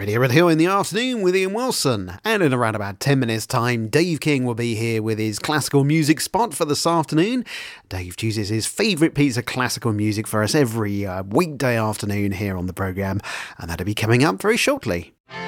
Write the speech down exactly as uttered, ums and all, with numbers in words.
Radio Red Hill in the afternoon with Ian Wilson. And in around about ten minutes time, Dave King will be here with his classical music spot for this afternoon. Dave chooses his favourite piece of classical music for us every uh, weekday afternoon here on the programme, and that'll be coming up very shortly.